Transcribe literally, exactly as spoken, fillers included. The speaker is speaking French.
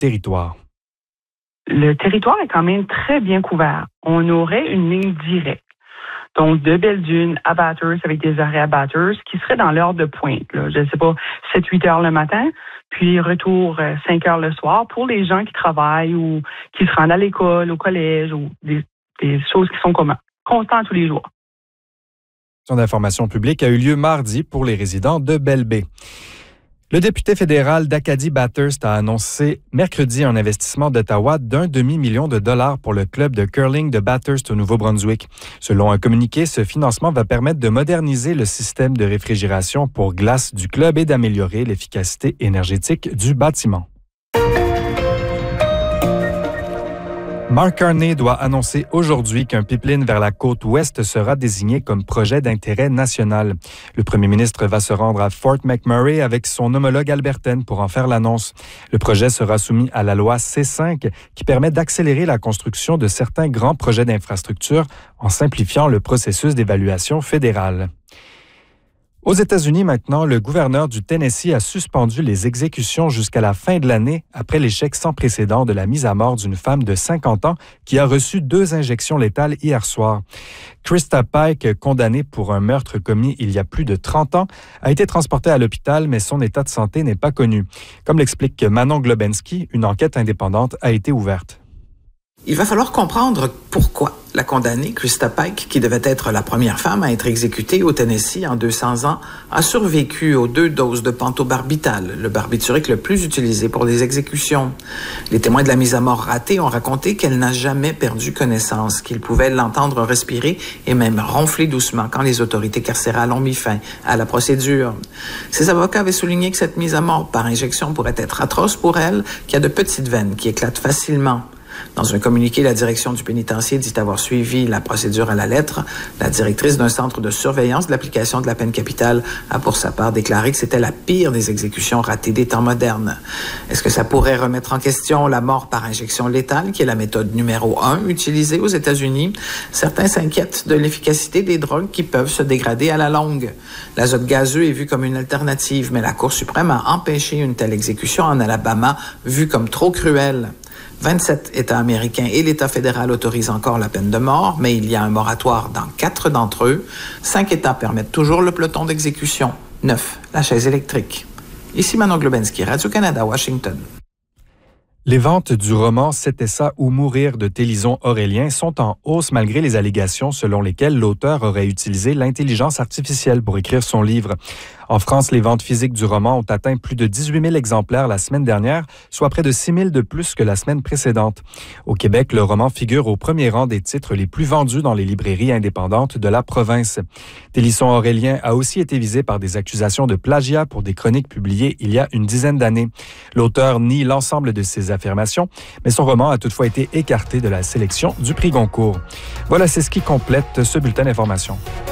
territoire. Le territoire est quand même très bien couvert. On aurait une ligne directe. Donc, de Belledune à Bathurst avec des arrêts à Bathurst qui seraient dans l'heure de pointe. Là. Je ne sais pas, sept huit heures le matin, puis retour euh, cinq heures le soir pour les gens qui travaillent ou qui se rendent à l'école, au collège ou des, des choses qui sont communes, constantes tous les jours. Son information publique a eu lieu mardi pour les résidents de Belle-Baie. Le député fédéral d'Acadie-Bathurst a annoncé mercredi un investissement d'Ottawa d'un demi-million de dollars pour le club de curling de Bathurst au Nouveau-Brunswick. Selon un communiqué, ce financement va permettre de moderniser le système de réfrigération pour glace du club et d'améliorer l'efficacité énergétique du bâtiment. Mark Carney doit annoncer aujourd'hui qu'un pipeline vers la côte ouest sera désigné comme projet d'intérêt national. Le premier ministre va se rendre à Fort McMurray avec son homologue albertaine pour en faire l'annonce. Le projet sera soumis à la loi C cinq qui permet d'accélérer la construction de certains grands projets d'infrastructure en simplifiant le processus d'évaluation fédérale. Aux États-Unis maintenant, le gouverneur du Tennessee a suspendu les exécutions jusqu'à la fin de l'année après l'échec sans précédent de la mise à mort d'une femme de cinquante ans qui a reçu deux injections létales hier soir. Krista Pike, condamnée pour un meurtre commis il y a plus de trente ans, a été transportée à l'hôpital, mais son état de santé n'est pas connu. Comme l'explique Manon Globensky, une enquête indépendante a été ouverte. Il va falloir comprendre pourquoi la condamnée, Krista Pike, qui devait être la première femme à être exécutée au Tennessee en deux cents ans, a survécu aux deux doses de pentobarbital, le barbiturique le plus utilisé pour les exécutions. Les témoins de la mise à mort ratée ont raconté qu'elle n'a jamais perdu connaissance, qu'ils pouvaient l'entendre respirer et même ronfler doucement quand les autorités carcérales ont mis fin à la procédure. Ses avocats avaient souligné que cette mise à mort par injection pourrait être atroce pour elle, qui a de petites veines qui éclatent facilement. Dans un communiqué, la direction du pénitencier dit avoir suivi la procédure à la lettre. La directrice d'un centre de surveillance de l'application de la peine capitale a pour sa part déclaré que c'était la pire des exécutions ratées des temps modernes. Est-ce que ça pourrait remettre en question la mort par injection létale, qui est la méthode numéro un utilisée aux États-Unis? Certains s'inquiètent de l'efficacité des drogues qui peuvent se dégrader à la longue. L'azote gazeux est vu comme une alternative, mais la Cour suprême a empêché une telle exécution en Alabama, vue comme trop cruelle. vingt-sept États américains et l'État fédéral autorisent encore la peine de mort, mais il y a un moratoire dans quatre d'entre eux. Cinq États permettent toujours le peloton d'exécution. Neuf, la chaise électrique. Ici Manon Globensky, Radio-Canada, Washington. Les ventes du roman « C'était ça ou mourir » de Télison Aurélien sont en hausse malgré les allégations selon lesquelles l'auteur aurait utilisé l'intelligence artificielle pour écrire son livre. En France, les ventes physiques du roman ont atteint plus de dix-huit mille exemplaires la semaine dernière, soit près de six mille de plus que la semaine précédente. Au Québec, le roman figure au premier rang des titres les plus vendus dans les librairies indépendantes de la province. Télison Aurélien a aussi été visé par des accusations de plagiat pour des chroniques publiées il y a une dizaine d'années. L'auteur nie l'ensemble de ses affirmations, mais son roman a toutefois été écarté de la sélection du prix Goncourt. Voilà, c'est ce qui complète ce bulletin d'information.